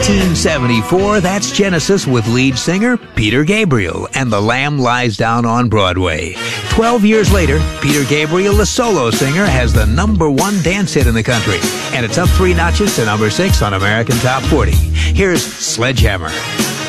1974, that's Genesis with lead singer Peter Gabriel and The Lamb Lies Down on Broadway. 12 years later, Peter Gabriel, the solo singer, has the #1 dance hit in the country, and it's up 3 notches to number 6 on American Top 40. Here's Sledgehammer.